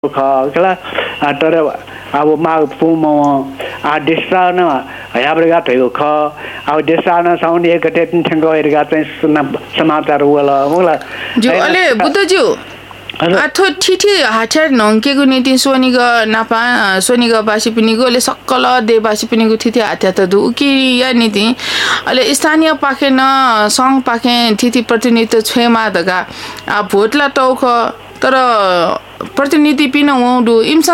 kala tara abo ma pumo a desana ayabrga thayo kha a desana sound ek gate thango erga चाहिँ समाचार होला जो अले बुद्धज्यू आथो ठिठी हाठर नंकेको नीति सोनिग नापा सोनिग बासी पिनिगो ले सक्कल दे बासी पिनिगो ठिठी हाथ्या त दुकी या नीति अले स्थानीय पाखे न संघ पाखे ठिठी प्रतिनिधित्व छेमा दगा आ भोटला तौख तर प्रतिनिधि पिन वडु इम्स